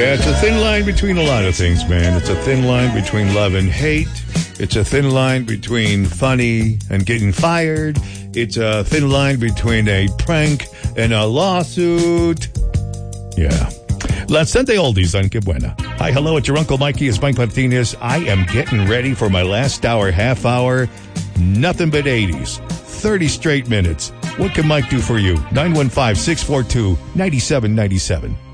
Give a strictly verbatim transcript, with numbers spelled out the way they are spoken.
Yeah, it's a thin line between a lot of things, man. It's a thin line between love and hate. It's a thin line between funny and getting fired. It's a thin line between a prank and a lawsuit. Yeah. La Sunday Oldies on Que Buena. Hi, hello, it's your Uncle Mikey. It's Mike Martinez. I am getting ready for my last hour, half hour. Nothing but eighties. thirty straight minutes. What can Mike do for you? nine one five, six four two, nine seven nine seven.